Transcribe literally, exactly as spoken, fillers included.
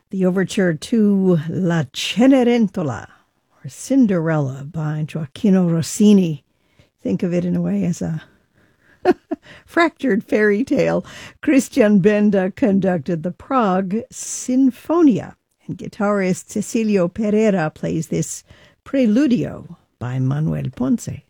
the overture to La Cenerentola, or Cinderella, by Gioacchino Rossini. Think of it in a way as a fractured fairy tale. Christian Benda conducted the Prague Sinfonia, and guitarist Cecilio Pereira plays this Preludio by Manuel Ponce.